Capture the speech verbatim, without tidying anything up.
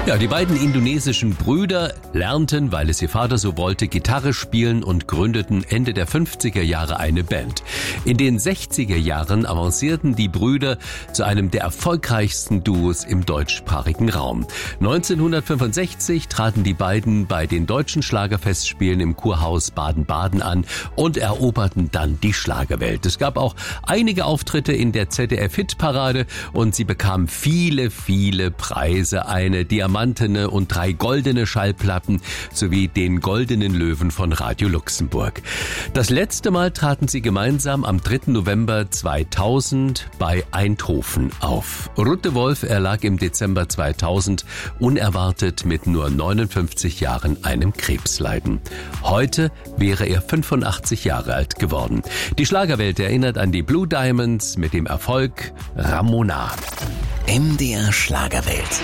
Ja, die beiden indonesischen Brüder lernten, weil es ihr Vater so wollte, Gitarre spielen und gründeten Ende der fünfziger Jahre eine Band. In den sechziger Jahren avancierten die Brüder zu einem der erfolgreichsten Duos im deutschsprachigen Raum. neunzehnhundertfünfundsechzig traten die beiden bei den deutschen Schlagerfestspielen im Kurhaus Baden-Baden an und eroberten dann die Schlagerwelt. Es gab auch einige Auftritte in der Z D F-Hitparade und sie bekamen viele, viele Preise, eine diamantene und drei goldene Schallplatten sowie den Goldenen Löwen von Radio Luxemburg. Das letzte Mal traten sie gemeinsam am dritten November zweitausend bei Eindhoven auf. Ruth de Wolf erlag im Dezember zweitausend unerwartet mit nur neunundfünfzig Jahren einem Krebsleiden. Heute wäre er fünfundachtzig Jahre alt geworden. Die Schlagerwelt erinnert an die Blue Diamonds mit dem Erfolg Ramona. M D R Schlagerwelt.